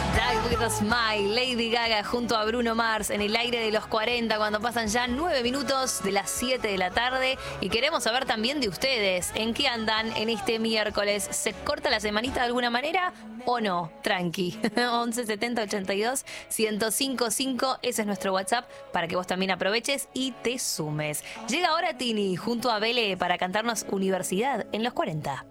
Die With A Smile, Lady Gaga junto a Bruno Mars en el aire de los 40 cuando pasan ya 9 minutos de las 7 de la tarde y queremos saber también de ustedes, ¿en qué andan en este miércoles? ¿Se corta la semanita de alguna manera o no? Tranqui, 11 70 82 1055, ese es nuestro WhatsApp para que vos también aproveches y te sumes. Llega ahora Tini junto a Bele para cantarnos Universidad en los 40.